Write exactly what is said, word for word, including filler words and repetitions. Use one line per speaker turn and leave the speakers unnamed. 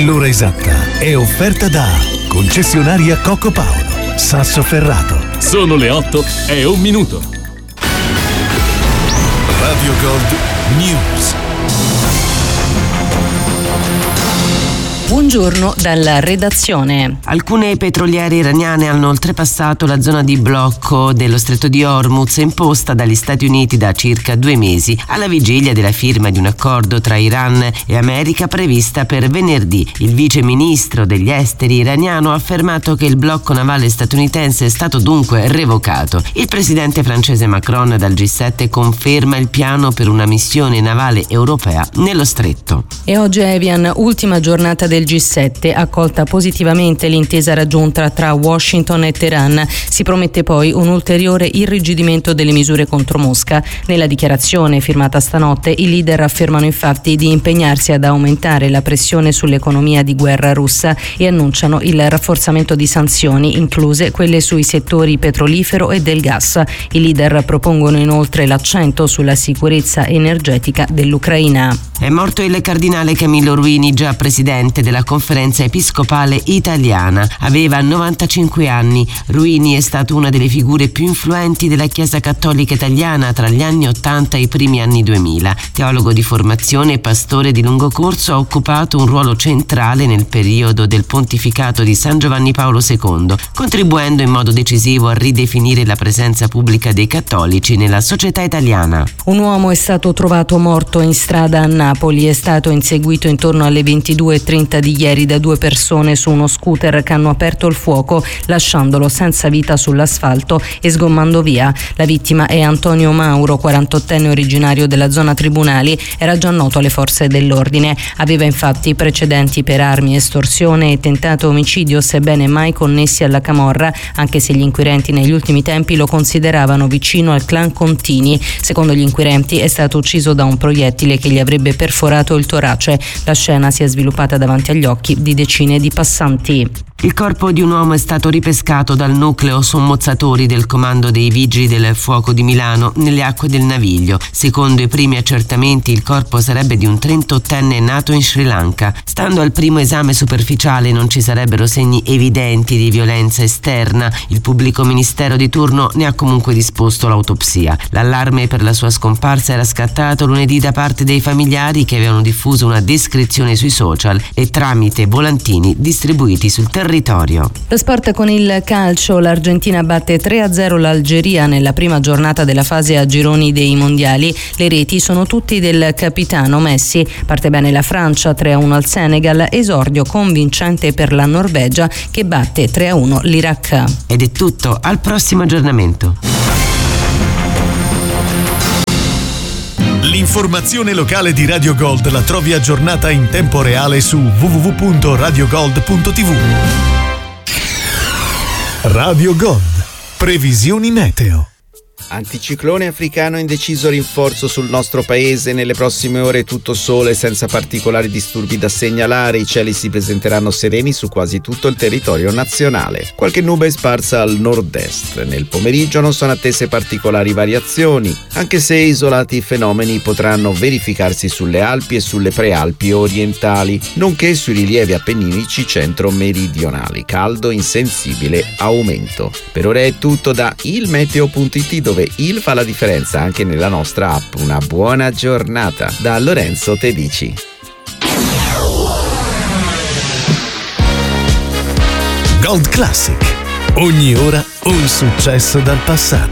L'ora esatta è offerta da concessionaria Coco Paolo, Sassoferrato.
Sono le otto e un minuto.
Radio Gold News.
Buongiorno dalla redazione.
Alcune petroliere iraniane hanno oltrepassato la zona di blocco dello stretto di Hormuz imposta dagli Stati Uniti da circa due mesi, alla vigilia della firma di un accordo tra Iran e America prevista per venerdì. Il vice ministro degli esteri iraniano ha affermato che il blocco navale statunitense è stato dunque revocato. Il presidente francese Macron dal G sette conferma il piano per una missione navale europea nello stretto.
E oggi Evian, ultima giornata del G sette, accolta positivamente l'intesa raggiunta tra Washington e Teheran. Si promette poi un ulteriore irrigidimento delle misure contro Mosca. Nella dichiarazione firmata stanotte i leader affermano infatti di impegnarsi ad aumentare la pressione sull'economia di guerra russa e annunciano il rafforzamento di sanzioni, incluse quelle sui settori petrolifero e del gas. I leader propongono inoltre l'accento sulla sicurezza energetica dell'Ucraina.
È morto il cardinale Camillo Ruini, già presidente della Conferenza Episcopale Italiana. Aveva novantacinque anni. Ruini è stato una delle figure più influenti della Chiesa Cattolica Italiana tra gli anni ottanta e i primi anni duemila. Teologo di formazione e pastore di lungo corso, ha occupato un ruolo centrale nel periodo del pontificato di San Giovanni Paolo secondo, contribuendo in modo decisivo a ridefinire la presenza pubblica dei cattolici nella società italiana.
Un uomo è stato trovato morto in strada a Napoli. È stato inseguito intorno alle ventidue e trenta di ieri da due persone su uno scooter che hanno aperto il fuoco, lasciandolo senza vita sull'asfalto e sgommando via. La vittima è Antonio Mauro, quarantottenne originario della zona Tribunali. Era già noto alle forze dell'ordine. Aveva infatti precedenti per armi, estorsione e tentato omicidio, sebbene mai connessi alla camorra, anche se gli inquirenti negli ultimi tempi lo consideravano vicino al clan Contini. Secondo gli inquirenti è stato ucciso da un proiettile che gli avrebbe perforato il torace. La scena si è sviluppata davanti agli occhi di decine di passanti.
Il corpo di un uomo è stato ripescato dal nucleo sommozzatori del comando dei Vigili del Fuoco di Milano nelle acque del Naviglio. Secondo i primi accertamenti il corpo sarebbe di un trentottenne nato in Sri Lanka. Stando al primo esame superficiale non ci sarebbero segni evidenti di violenza esterna. Il pubblico ministero di turno ne ha comunque disposto l'autopsia. L'allarme per la sua scomparsa era scattato lunedì da parte dei familiari che avevano diffuso una descrizione sui social e tramite volantini distribuiti sul territorio.
Lo sport con il calcio. L'Argentina batte tre a zero l'Algeria nella prima giornata della fase a gironi dei mondiali. Le reti sono tutti del capitano Messi. Parte bene la Francia, tre a uno al Senegal, esordio convincente per la Norvegia che batte tre a uno l'Iraq.
Ed è tutto, al prossimo aggiornamento.
L'informazione locale di Radio Gold la trovi aggiornata in tempo reale su w w w punto radio gold punto t v. Radio Gold. Previsioni meteo.
Anticiclone africano in deciso rinforzo sul nostro paese. Nelle prossime ore tutto sole senza particolari disturbi da segnalare. I cieli si presenteranno sereni su quasi tutto il territorio nazionale. Qualche nube sparsa al nord-est. Nel pomeriggio non sono attese particolari variazioni, anche se isolati fenomeni potranno verificarsi sulle Alpi e sulle prealpi orientali, nonché sui rilievi appenninici centro-meridionali. Caldo in sensibile aumento. Per ora è tutto da ilmeteo punto it, dove il fa la differenza anche nella nostra app. Una buona giornata da Lorenzo Tedici.
Gold Classic. Ogni ora un successo dal passato.